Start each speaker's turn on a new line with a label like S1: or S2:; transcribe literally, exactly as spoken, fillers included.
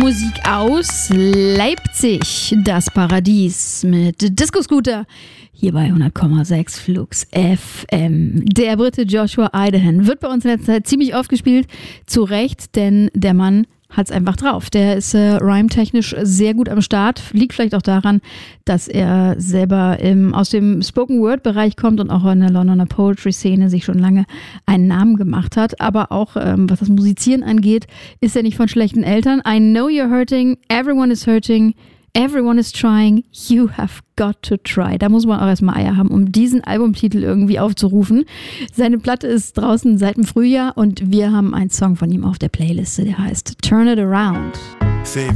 S1: Musik aus Leipzig, das Paradies mit Disco Scooter. Hier bei hundert Komma sechs Flux F M. Der Brite Joshua Idahan wird bei uns in letzter Zeit ziemlich oft gespielt. Zu Recht, denn der Mann hat's einfach drauf. Der ist äh, rhyme-technisch sehr gut am Start. Liegt vielleicht auch daran, dass er selber im, aus dem Spoken-Word-Bereich kommt und auch in der Londoner Poetry-Szene sich schon lange einen Namen gemacht hat. Aber auch, ähm, was das Musizieren angeht, ist er nicht von schlechten Eltern. I know you're hurting, everyone is hurting, everyone is trying, you have got to try. Da muss man auch erstmal Eier haben, um diesen Albumtitel irgendwie aufzurufen. Seine Platte ist draußen seit dem Frühjahr und wir haben einen Song von ihm auf der Playliste, der heißt Turn It Around.